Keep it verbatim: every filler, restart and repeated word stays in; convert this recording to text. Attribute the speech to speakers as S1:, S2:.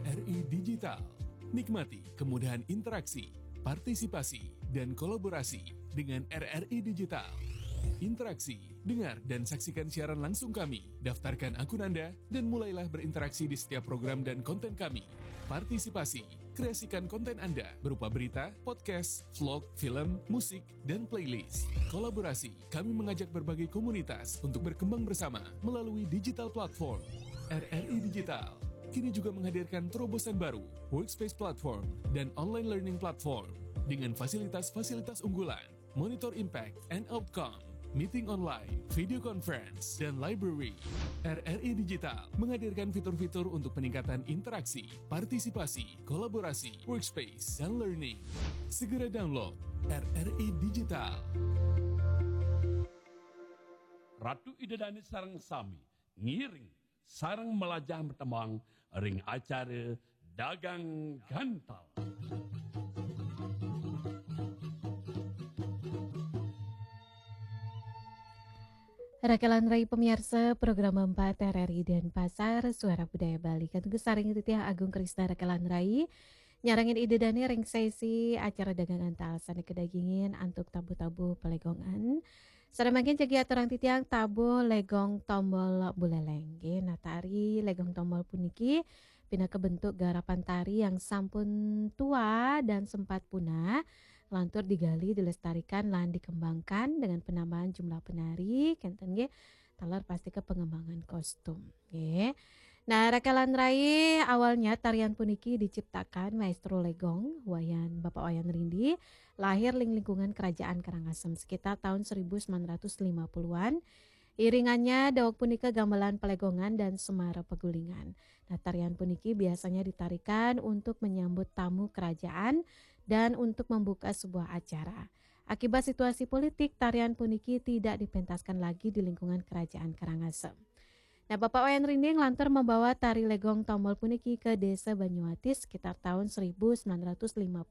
S1: R I Digital. Nikmati kemudahan interaksi, partisipasi, dan kolaborasi dengan R R I Digital. Interaksi, dengar dan saksikan siaran langsung kami. Daftarkan akun Anda dan mulailah berinteraksi di setiap program dan konten kami. Partisipasi, kreasikan konten Anda berupa berita, podcast, vlog, film, musik, dan playlist. Kolaborasi, kami mengajak berbagai komunitas untuk berkembang bersama melalui digital platform. R R I Digital kini juga menghadirkan terobosan baru, workspace platform, dan online learning platform dengan fasilitas-fasilitas unggulan, monitor impact and outcome, meeting online, video conference, dan library. R R I Digital menghadirkan fitur-fitur untuk peningkatan interaksi, partisipasi, kolaborasi, workspace, dan learning. Segera download R R I Digital.
S2: Ratu Idedani sareng sami ngiring sareng melajah bertemang ring acara dagang gantal.
S3: Rakalan Rai pemirsa program empat R R I dan Pasar Suara Budaya Bali. Katugu saring titiah Agung Krisna Rakalan Rai. Nyarangin ide dani ring sesi acara dagangan talasan kedagingin antuk tabu-tabu pelegongan. Sadamakin cegi aturang titiang tabu legong tombol buleleng. Nah tari legong tombol puniki pina kebentuk garapan tari yang sampun tua dan sempat punah. Lantur digali, dilestarikan, lan dikembangkan dengan penambahan jumlah penari. Kenten ge talar pasti ke pengembangan kostum. Ge. Nah, Rakalan Rai awalnya tarian puniki diciptakan Maestro Legong, Wayan Bapak Wayan Rindi, lahir ling lingkungan Kerajaan Karangasem sekitar tahun seribu sembilan ratus lima puluhan. Iringannya dawak punika gamelan pelegongan dan semara pegulingan. Nah, tarian puniki biasanya ditarikan untuk menyambut tamu kerajaan dan untuk membuka sebuah acara. Akibat situasi politik, tarian puniki tidak dipentaskan lagi di lingkungan Kerajaan Karangasem. Nah, Bapak Wayan Rinding lantar membawa tari legong tombol puniki ke desa Banyuatis sekitar tahun seribu sembilan ratus lima puluh.